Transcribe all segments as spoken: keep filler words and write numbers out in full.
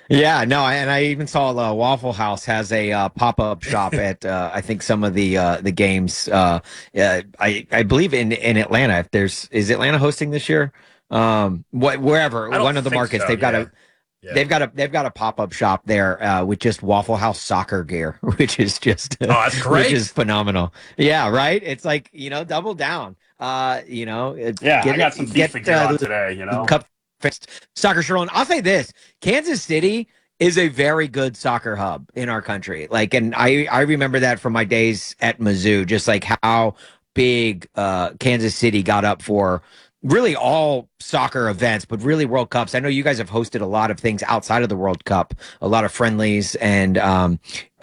Yeah, no, I- and I even saw uh, Waffle House has a uh, pop-up shop at uh, I think some of the uh, the games. Uh, uh, I I believe in in Atlanta. If there's is Atlanta hosting this year? Um, wh wherever I don't one of the think markets so. they've got Yeah. a Yeah. they've got a they've got a pop-up shop there uh, with just Waffle House soccer gear, which is just Oh, that's which is great. phenomenal. Yeah, right. It's like you know double down. Uh, you know, it, Yeah, I get got some it get FIFA gear uh, on the today, you know. cup fixed soccer shirt on. I'll say this: Kansas City is a very good soccer hub in our country. Like, and I I remember that from my days at Mizzou, just like how big uh, Kansas City got up for really all soccer events, but really World Cups. I know you guys have hosted a lot of things outside of the World Cup, a lot of friendlies and um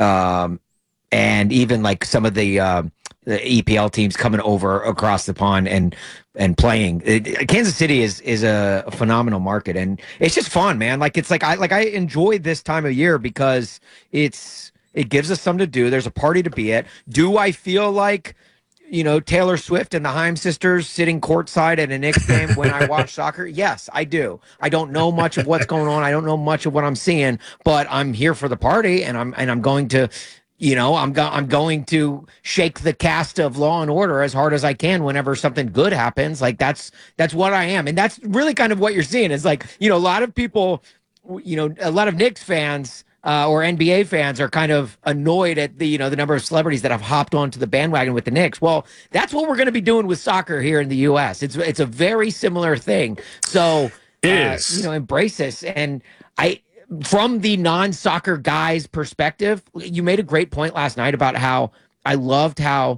um and even like some of the uh, the E P L teams coming over across the pond and and playing. It, Kansas City is is a phenomenal market, and it's just fun, man. Like it's like I like I enjoy this time of year because it's it gives us something to do. There's a party to be at. Do I feel like you know Taylor Swift and the Haim sisters sitting courtside at a Knicks game when I watch soccer? Yes, I do. I don't know much of what's going on. I don't know much of what I'm seeing, but I'm here for the party, and I'm and I'm going to you know, I'm go- I'm going to shake the cast of Law and Order as hard as I can whenever something good happens. Like that's that's what I am, and that's really kind of what you're seeing. Is like you know, a lot of people, you know, a lot of Knicks fans uh, or N B A fans are kind of annoyed at the you know the number of celebrities that have hopped onto the bandwagon with the Knicks. Well, that's what we're going to be doing with soccer here in the U S. It's it's a very similar thing. So, It uh, you is. know, embrace this, and I from the non-soccer guy's perspective, you made a great point last night about how I loved how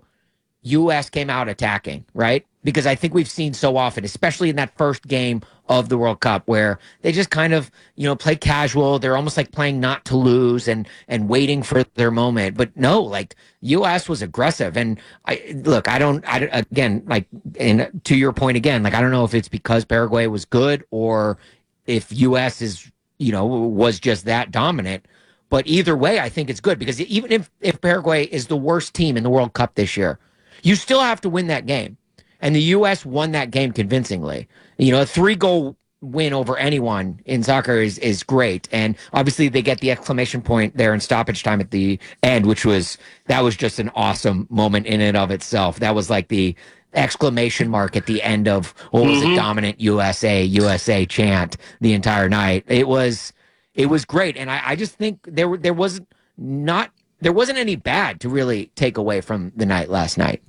U S came out attacking, right? Because I think we've seen so often, especially in that first game of the World Cup, where they just kind of, you know, play casual. They're almost like playing not to lose and and waiting for their moment. But no, like U S was aggressive. And I look, I don't, I again, like, and to your point again, like I don't know if it's because Paraguay was good or if U S is, you know, was just that dominant. But either way, I think it's good because even if if Paraguay is the worst team in the World Cup this year, you still have to win that game. And the U S won that game convincingly. You know, a three goal win over anyone in soccer is is great. And obviously they get the exclamation point there in stoppage time at the end, which was that was just an awesome moment in and of itself. That was like the exclamation mark at the end of what was a Hmm. dominant U S A, U S A chant the entire night. It was it was great. And I, I just think there there was not there wasn't any bad to really take away from the night last night.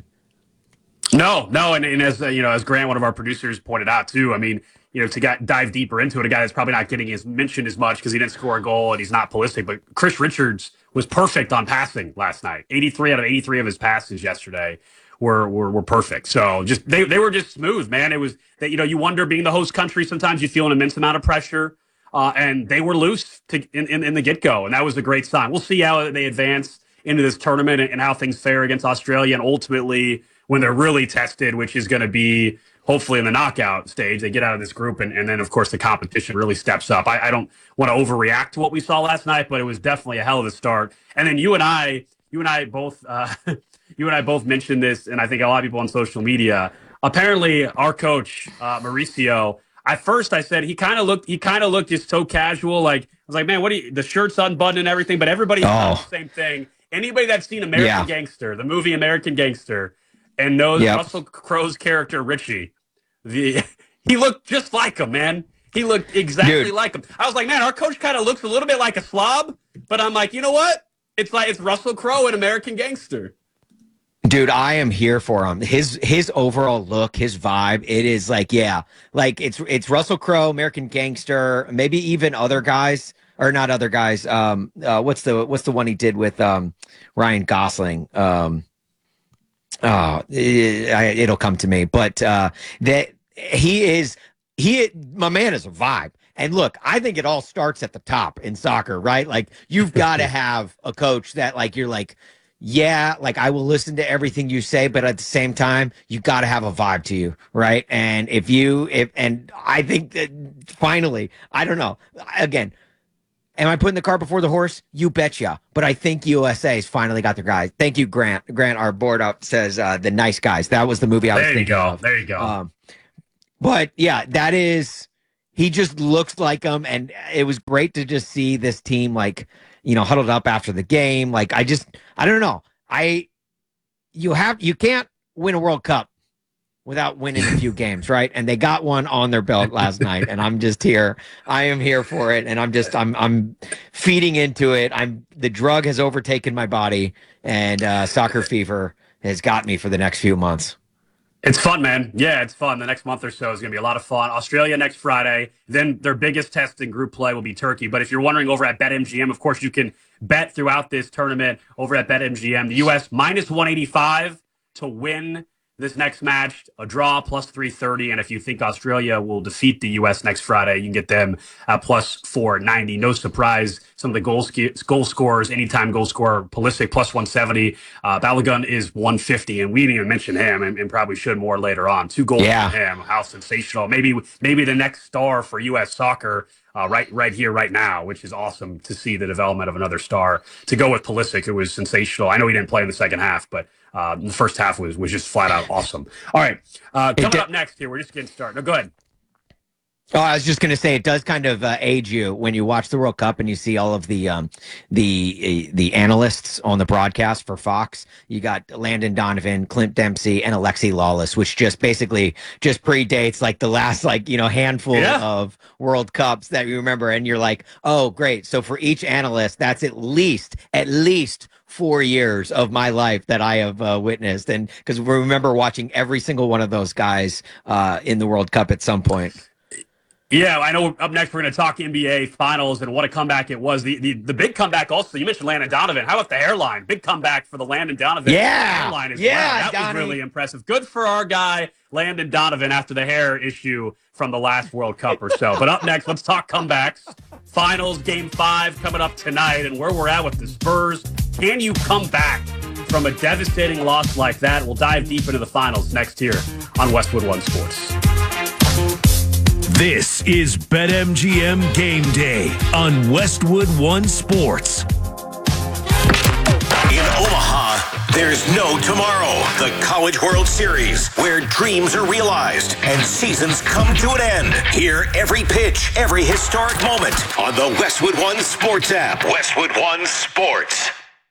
No, no, and, and as uh, you know, as Grant, one of our producers, pointed out too. I mean, you know, to get, dive deeper into it, a guy that's probably not getting his mentioned as much because he didn't score a goal and he's not ballistic. But Chris Richards was perfect on passing last night. eighty-three out of eighty-three of his passes yesterday were were, were perfect. So just they they were just smooth, man. It was that you know you wonder being the host country sometimes you feel an immense amount of pressure, uh, and they were loose to in, in, in the get go, and that was a great sign. We'll see how they advance into this tournament and, and how things fare against Australia, and ultimately when they're really tested, which is going to be hopefully in the knockout stage. They get out of this group, and, and then, of course, the competition really steps up. I, I don't want to overreact to what we saw last night, but it was definitely a hell of a start. And then you and I, you and I both, uh, you and I both mentioned this, and I think a lot of people on social media. Apparently, our coach uh, Mauricio. At first, I said he kind of looked. He kind of looked just so casual. Like I was like, man, what? Do you, the shirt's unbuttoned and everything. But everybody thought the Oh, same thing. Anybody that's seen American yeah. Gangster, the movie American Gangster, and knows Yep. Russell Crowe's character Richie. The he looked just like him, man. He looked exactly Dude, like him. I was like, man, our coach kind of looks a little bit like a slob, but I'm like, you know what? It's like it's Russell Crowe in American Gangster. dude, I am here for him. His his overall look, his vibe, it is like, yeah, like it's it's Russell Crowe, American Gangster, maybe even other guys or not other guys. Um, uh, what's the what's the one he did with um Ryan Gosling? Um, oh, it, it'll come to me, but uh, that he is he my man is a vibe. And look, I think it all starts at the top in soccer, right? Like you've got to have a coach that like you're like, yeah, like I will listen to everything you say, but at the same time, you got to have a vibe to you, right? And if you if and I think that finally, I don't know. Again, am I putting the cart before the horse? You betcha. But I think U S A's finally got their guys. Thank you, Grant. Grant, our board up says uh, the nice guys. That was the movie I was There you thinking go. of. There you go. Um, but yeah, that is. he just looks like him, and it was great to just see this team like you know huddled up after the game. Like I just I don't know. I you have you can't win a World Cup without winning a few games, right? And they got one on their belt last night, and I'm just here. I am here for it, and I'm just I'm I'm feeding into it. I'm the drug has overtaken my body, and uh, soccer fever has got me for the next few months. It's fun, man. Yeah, it's fun. The next month or so is going to be a lot of fun. Australia next Friday. Then their biggest test in group play will be Turkey. But if you're wondering over at BetMGM, of course, you can bet throughout this tournament over at BetMGM. The U S minus one eighty-five to win this next match, a draw plus three thirty. And if you think Australia will defeat the U S next Friday, you can get them at plus four ninety. No surprise. Some of the goal, sk- goal scorers, anytime goal scorer, Pulisic plus one seventy. Uh, Balogun is one fifty. And we didn't even mention him and, and probably should more later on. Two goals yeah. for him. How sensational. Maybe, maybe the next star for U S soccer. Uh, right, right here, right now, which is awesome to see the development of another star. To go with Pulisic, it was sensational. I know he didn't play in the second half, but uh, the first half was was just flat out awesome. All right, uh, coming up next here, we're just getting started. No, go ahead. Oh, I was just going to say, it does kind of uh, age you when you watch the World Cup and you see all of the um, the uh, the analysts on the broadcast for Fox. You got Landon Donovan, Clint Dempsey, and Alexi Lawless, which just basically just predates like the last like you know handful yeah. of World Cups that you remember. And you're like, oh, great! So for each analyst, that's at least at least. four years of my life that I have uh, witnessed. And because we remember watching every single one of those guys uh, in the World Cup at some point. Yeah, I know up next we're going to talk N B A Finals and what a comeback it was. The, the the big comeback also, you mentioned Landon Donovan. How about the hairline? Big comeback for the Landon Donovan yeah. hairline as yeah, well. That Donnie. was really impressive. Good for our guy, Landon Donovan, after the hair issue from the last World Cup or so. But up next, let's talk comebacks. Finals, game five coming up tonight and where we're at with the Spurs. Can you come back from a devastating loss like that? We'll dive deep into the finals next here on Westwood One Sports. This is BetMGM Game Day on Westwood One Sports. In Omaha, there's no tomorrow. The College World Series, where dreams are realized and seasons come to an end. Hear every pitch, every historic moment on the Westwood One Sports app. Westwood One Sports.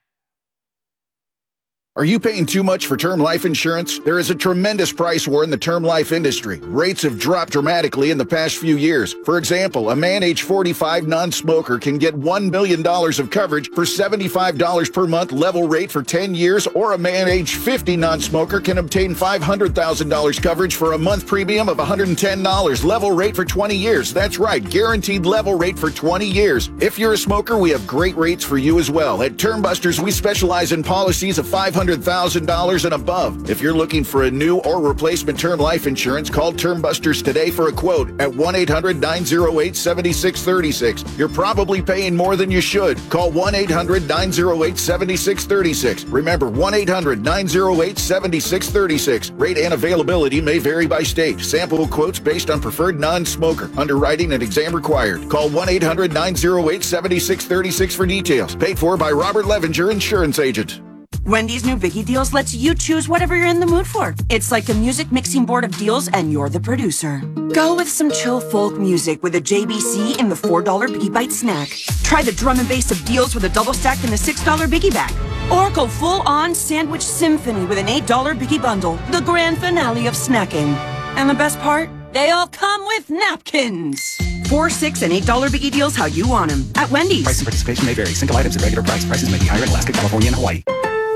Are you paying too much for term life insurance? There is a tremendous price war in the term life industry. Rates have dropped dramatically in the past few years. For example, a man age forty-five non-smoker can get one million dollars of coverage for seventy-five dollars per month level rate for ten years, or a man age fifty non-smoker can obtain five hundred thousand dollars coverage for a month premium of one hundred ten dollars level rate for twenty years. That's right, guaranteed level rate for twenty years. If you're a smoker, we have great rates for you as well. At Term Busters, we specialize in policies of five hundred thousand dollars and above. If you're looking for a new or replacement term life insurance, call Term Busters today for a quote at one eight hundred nine oh eight seven six three six. You're probably paying more than you should. Call one eight hundred nine oh eight seven six three six. Remember, one eight hundred nine oh eight seven six three six. Rate and availability may vary by state. Sample quotes based on preferred non-smoker. Underwriting and exam required. Call one eight hundred nine oh eight seven six three six for details. Paid for by Robert Levenger, insurance agent. Wendy's new Biggie Deals lets you choose whatever you're in the mood for. It's like a music mixing board of deals, and you're the producer. Go with some chill folk music with a J B C in the four dollar Biggie Bite snack. Try the drum and bass of deals with a double stack in the six dollar Biggie Bag. Or go full-on sandwich symphony with an eight dollar Biggie Bundle, the grand finale of snacking. And the best part? They all come with napkins. Four, six, and eight dollar Biggie Deals how you want them at Wendy's. Price and participation may vary. Single items at regular price. Prices may be higher in Alaska, California, and Hawaii.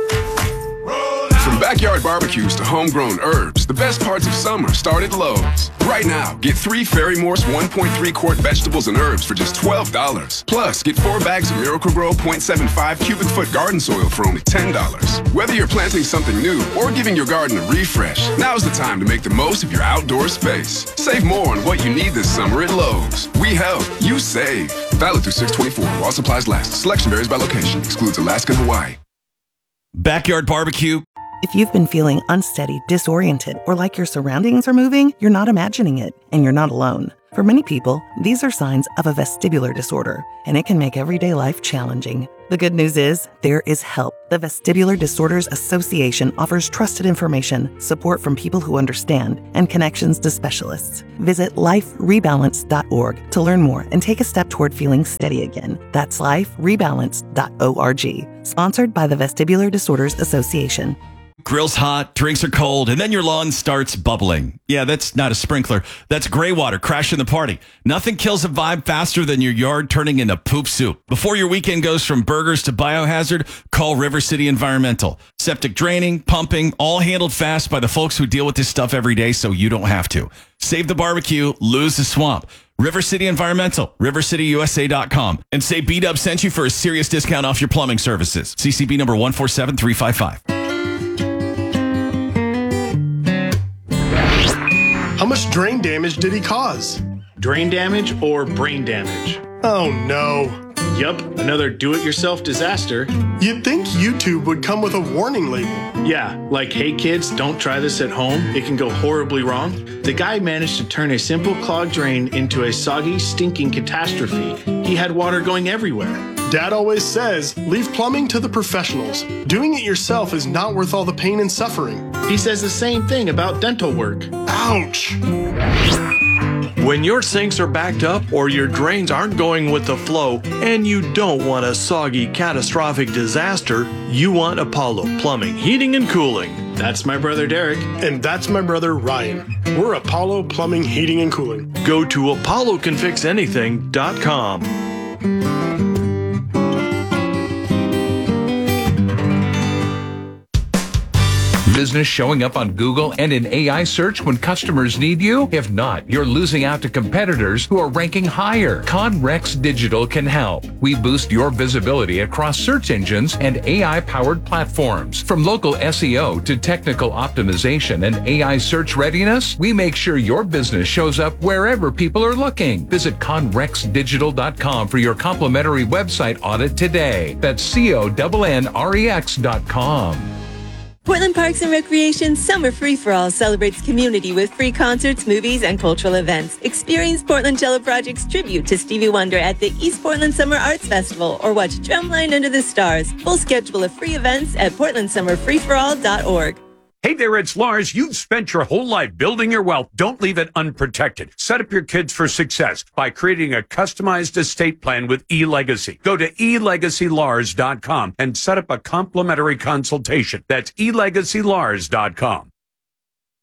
From backyard barbecues to homegrown herbs, the best parts of summer start at Lowe's. Right now, get three Fairy Morse one point three quart vegetables and herbs for just twelve dollars. Plus, get four bags of Miracle-Gro point seven five cubic foot garden soil for only ten dollars. Whether you're planting something new or giving your garden a refresh, now's the time to make the most of your outdoor space. Save more on what you need this summer at Lowe's. We help, you save. Valid through six twenty-four while supplies last. Selection varies by location. Excludes Alaska and Hawaii. Backyard barbecue. If you've been feeling unsteady, disoriented, or like your surroundings are moving, you're not imagining it, and you're not alone. For many people, these are signs of a vestibular disorder, and it can make everyday life challenging. The good news is, there is help. The Vestibular Disorders Association offers trusted information, support from people who understand, and connections to specialists. Visit life rebalance dot org to learn more and take a step toward feeling steady again. That's life rebalance dot org. Sponsored by the Vestibular Disorders Association. Grill's hot, drinks are cold, and then your lawn starts bubbling. Yeah, that's not a sprinkler. That's gray water crashing the party. Nothing kills a vibe faster than your yard turning into poop soup. Before your weekend goes from burgers to biohazard, call River City Environmental. Septic draining, pumping, all handled fast by the folks who deal with this stuff every day so you don't have to. Save the barbecue, lose the swamp. River City Environmental, river city u s a dot com. And say B-Dub sent you for a serious discount off your plumbing services. C C B number one four seven three five five. How much drain damage did he cause? Drain damage or brain damage? Oh no. Yup, another do-it-yourself disaster. You'd think YouTube would come with a warning label. Yeah, like, hey kids, don't try this at home. It can go horribly wrong. The guy managed to turn a simple clogged drain into a soggy, stinking catastrophe. He had water going everywhere. Dad always says, leave plumbing to the professionals. Doing it yourself is not worth all the pain and suffering. He says the same thing about dental work. Ouch! When your sinks are backed up or your drains aren't going with the flow and you don't want a soggy, catastrophic disaster, you want Apollo Plumbing, Heating, and Cooling. That's my brother Derek. And that's my brother Ryan. We're Apollo Plumbing, Heating, and Cooling. Go to apollo can fix anything dot com. Business showing up on Google and in A I search when customers need you? If not, you're losing out to competitors who are ranking higher. Conrex Digital can help. We boost your visibility across search engines and A I-powered platforms. From local S E O to technical optimization and A I search readiness, we make sure your business shows up wherever people are looking. Visit conrex digital dot com for your complimentary website audit today. That's C O N N R E X dot com. Portland Parks and Recreation Summer Free-for-All celebrates community with free concerts, movies, and cultural events. Experience Portland Cello Project's tribute to Stevie Wonder at the East Portland Summer Arts Festival or watch Drumline Under the Stars. Full schedule of free events at portland summer free for all dot org. Hey there, it's Lars. You've spent your whole life building your wealth. Don't leave it unprotected. Set up your kids for success by creating a customized estate plan with eLegacy. Go to e legacy lars dot com and set up a complimentary consultation. That's e legacy lars dot com.